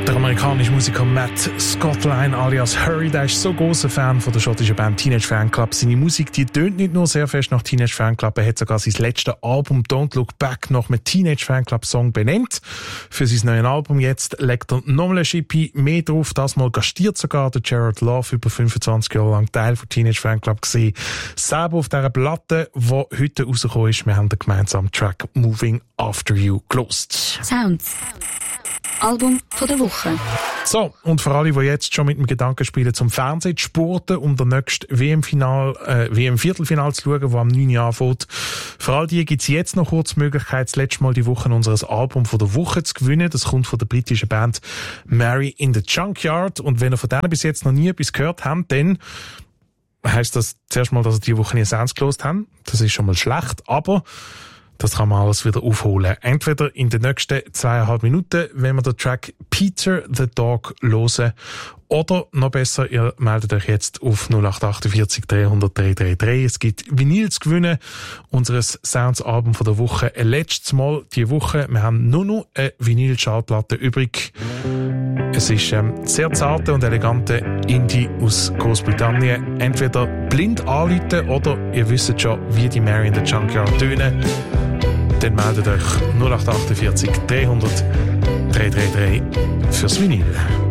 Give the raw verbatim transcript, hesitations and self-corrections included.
Der amerikanische Musiker Matt Scottline alias Hurry, der ist so grosser Fan von der schottischen Band Teenage Fanclub. Seine Musik, die tönt nicht nur sehr fest nach Teenage Fanclub, er hat sogar sein letztes Album Don't Look Back nach einem Teenage Fanclub Song benannt. Für sein neues Album jetzt legt er nochmal ein Schippi mehr drauf. Das Mal gastiert sogar der Jared Love, über fünfundzwanzig Jahre lang Teil von Teenage Fanclub gesehen. Selber auf dieser Platte, die heute rausgekommen ist. Wir haben den gemeinsamen Track Moving After You gelost. Sounds. Album von der Woche. So, und für alle, die jetzt schon mit dem Gedanken spielen, zum Fernsehen zu spurten, um den nächsten W M-Final, äh, W M-Viertelfinal zu schauen, das am neun Uhr anfängt. Für all die gibt es jetzt noch kurz die Möglichkeit, das letzte Mal die Woche unseres Album von der Woche zu gewinnen. Das kommt von der britischen Band Mary in the Junkyard. Und wenn ihr von denen bis jetzt noch nie etwas gehört habt, dann heisst das zuerst mal, dass ihr diese Woche nie Sounds gelost habt. Das ist schon mal schlecht, aber das kann man alles wieder aufholen. Entweder in den nächsten zweieinhalb Minuten, wenn wir den Track Peter the Dog hören, oder noch besser, ihr meldet euch jetzt auf null acht achtundvierzig dreihundert dreihundertdreiunddreißig. Es gibt Vinyl zu gewinnen, unseres Sounds-Album von der Woche. Ein letztes Mal diese Woche. Wir haben nur noch eine Vinyl-Schallplatte übrig. Es ist ähm, sehr zarte und elegante Indie aus Großbritannien. Entweder blind anrufen oder ihr wisst schon, wie die Mary in the Junkyard tönen. Dann meldet euch null acht achtundvierzig dreihundert dreihundertdreiunddreißig fürs Vinyl.